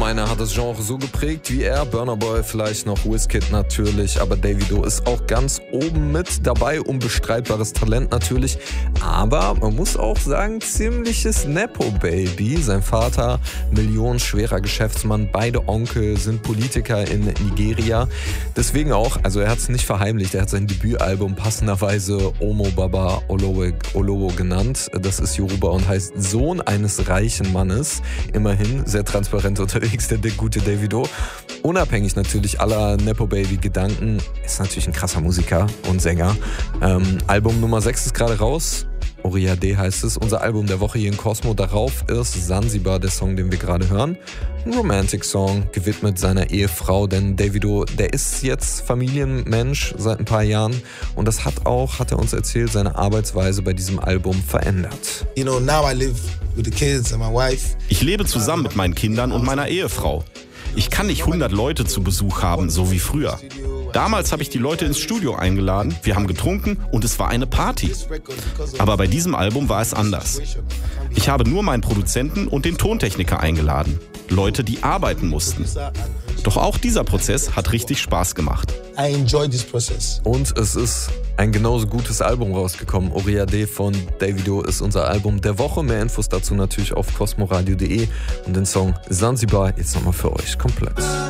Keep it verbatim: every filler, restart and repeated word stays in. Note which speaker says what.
Speaker 1: Keiner hat das Genre so geprägt wie er. Burna Boy, vielleicht noch Wizkid natürlich, aber Davido ist auch ganz oben mit dabei. Unbestreitbares Talent natürlich, aber man muss auch sagen, ziemliches Nepo-Baby. Sein Vater, millionenschwerer Geschäftsmann, beide Onkel sind Politiker in Nigeria. Deswegen auch, also er hat es nicht verheimlicht, er hat sein Debütalbum passenderweise Omo Baba Olowo, Olowo genannt. Das ist Yoruba und heißt Sohn eines reichen Mannes. Immerhin sehr transparent unterwegs, der, der gute Davido. Unabhängig natürlich aller Nepo-Baby-Gedanken, ist natürlich ein krasser Musiker und Sänger. Ähm, Album Nummer sechs ist gerade raus. Oriade heißt es, unser Album der Woche hier in Cosmo. Darauf ist Zanzibar, der Song, den wir gerade hören. Ein Romantic-Song, gewidmet seiner Ehefrau, denn Davido, der ist jetzt Familienmensch seit ein paar Jahren und das hat auch, hat er uns erzählt, seine Arbeitsweise bei diesem Album verändert.
Speaker 2: You know, now I live with the kids and my wife.
Speaker 3: Ich lebe zusammen mit meinen Kindern und meiner Ehefrau. Ich kann nicht hundert Leute zu Besuch haben, so wie früher. Damals habe ich die Leute ins Studio eingeladen, wir haben getrunken und es war eine Party. Aber bei diesem Album war es anders. Ich habe nur meinen Produzenten und den Tontechniker eingeladen. Leute, die arbeiten mussten. Doch auch dieser Prozess hat richtig Spaß gemacht.
Speaker 2: I enjoy this process.
Speaker 1: Und es ist ein genauso gutes Album rausgekommen. Oriade von Davido ist unser Album der Woche. Mehr Infos dazu natürlich auf cosmoradio punkt de und den Song Zanzibar jetzt nochmal für euch komplett.